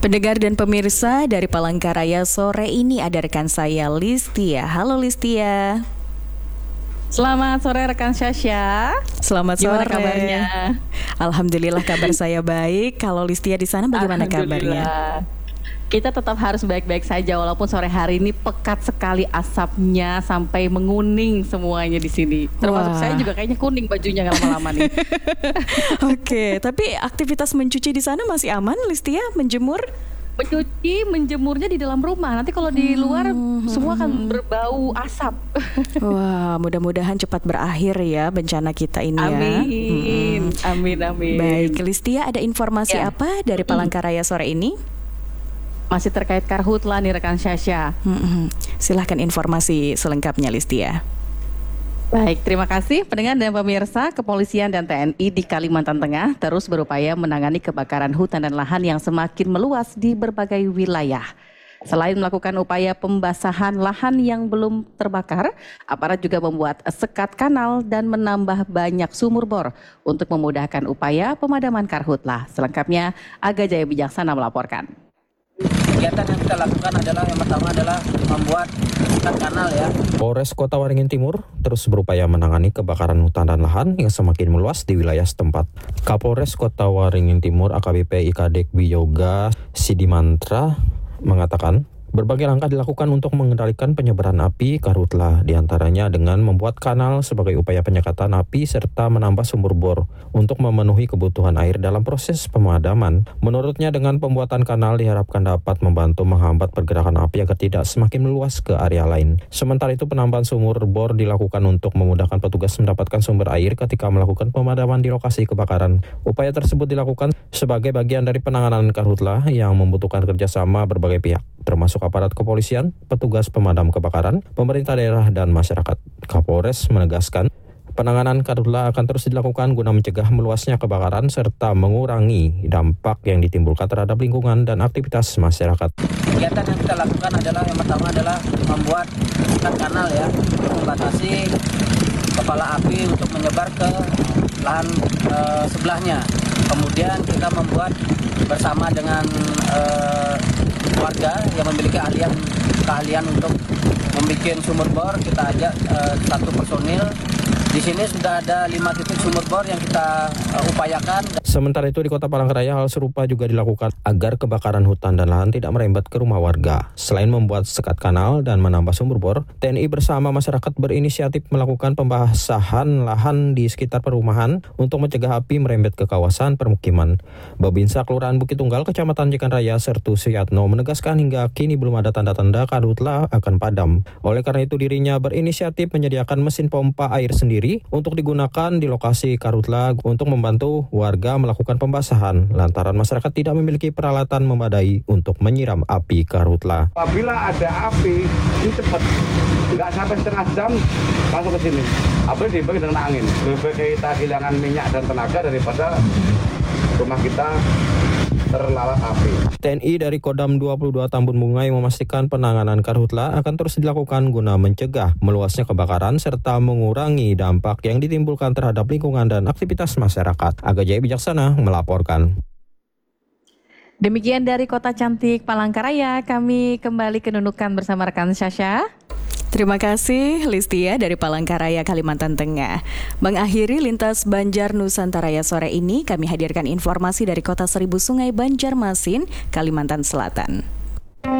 Pendengar dan pemirsa dari Palangkaraya, sore ini ada rekan saya Listia. Halo Listia. Selamat sore rekan Syasha. Selamat sore. Gimana kabarnya? Alhamdulillah kabar saya baik. Kalau Listia di sana bagaimana kabarnya? Kita tetap harus baik-baik saja walaupun sore hari ini pekat sekali asapnya sampai menguning semuanya di sini. Termasuk saya juga kayaknya kuning bajunya lama-lama nih. Oke, tapi aktivitas mencuci di sana masih aman, Listia? Menjemur? Menjemurnya di dalam rumah. Nanti kalau di luar semua akan berbau asap. Wah, mudah-mudahan cepat berakhir ya bencana kita ini ya. Amin. Baik, Listia, ada informasi apa dari Palangkaraya sore ini? Masih terkait Karhutla nih rekan Syasha. Silahkan informasi selengkapnya Listia. Baik, terima kasih pendengar dan pemirsa. Kepolisian dan TNI di Kalimantan Tengah terus berupaya menangani kebakaran hutan dan lahan yang semakin meluas di berbagai wilayah. Selain melakukan upaya pembasahan lahan yang belum terbakar, aparat juga membuat sekat kanal dan menambah banyak sumur bor untuk memudahkan upaya pemadaman Karhutla. Selengkapnya, Aga Jaya Bijaksana melaporkan. Kegiatan yang kita lakukan adalah yang pertama adalah membuat sekat kanal ya. Polres Kota Waringin Timur terus berupaya menangani kebakaran hutan dan lahan yang semakin meluas di wilayah setempat. Kapolres Kota Waringin Timur AKBP IKADEK Biyoga Sidimantra mengatakan berbagai langkah dilakukan untuk mengendalikan penyebaran api Karhutla, diantaranya dengan membuat kanal sebagai upaya penyekatan api serta menambah sumur bor untuk memenuhi kebutuhan air dalam proses pemadaman. Menurutnya dengan pembuatan kanal diharapkan dapat membantu menghambat pergerakan api agar tidak semakin meluas ke area lain. Sementara itu penambahan sumur bor dilakukan untuk memudahkan petugas mendapatkan sumber air ketika melakukan pemadaman di lokasi kebakaran. Upaya tersebut dilakukan sebagai bagian dari penanganan Karhutla yang membutuhkan kerjasama berbagai pihak, termasuk aparat kepolisian, petugas pemadam kebakaran, pemerintah daerah, dan masyarakat. Kapolres menegaskan, penanganan Karhutla akan terus dilakukan guna mencegah meluasnya kebakaran serta mengurangi dampak yang ditimbulkan terhadap lingkungan dan aktivitas masyarakat. Kegiatan yang kita lakukan adalah yang pertama adalah membuat sekat kanal ya, untuk membatasi kepala api untuk menyebar ke lahan sebelahnya. Kemudian kita membuat bersama dengan warga yang memiliki keahlian untuk membuat sumur bor. Kita ajak satu personil. Di sini sudah ada 5 titik sumur bor yang kita upayakan. Sementara itu di Kota Palangkaraya hal serupa juga dilakukan agar kebakaran hutan dan lahan tidak merembet ke rumah warga. Selain membuat sekat kanal dan menambah sumur bor, TNI bersama masyarakat berinisiatif melakukan pembasahan lahan di sekitar perumahan untuk mencegah api merembet ke kawasan permukiman. Babinsa Kelurahan Bukit Tunggal, Kecamatan Jekan Raya, Sertu Suyatno menegaskan hingga kini belum ada tanda-tanda Karhutla akan padam. Oleh karena itu dirinya berinisiatif menyediakan mesin pompa air sendiri untuk digunakan di lokasi Karhutla untuk membantu warga melakukan pembasahan lantaran masyarakat tidak memiliki peralatan memadai untuk menyiram api Karhutla. Apabila ada api, ini cepat, nggak sampai setengah jam masuk ke sini. Apalagi dibagi dengan angin. Lebih baik kita kehilangan minyak dan tenaga daripada rumah kita terlalap api. TNI dari Kodam 22 Tambun Bungai memastikan penanganan Karhutla akan terus dilakukan guna mencegah meluasnya kebakaran serta mengurangi dampak yang ditimbulkan terhadap lingkungan dan aktivitas masyarakat. Aga Jaya Bijaksana melaporkan. Demikian dari Kota Cantik Palangkaraya, kami kembali ke Nunukan bersama rekan Syasha. Terima kasih Listia dari Palangkaraya, Kalimantan Tengah. Mengakhiri Lintas Banjar Nusantaraya sore ini, kami hadirkan informasi dari Kota Seribu Sungai Banjarmasin, Kalimantan Selatan.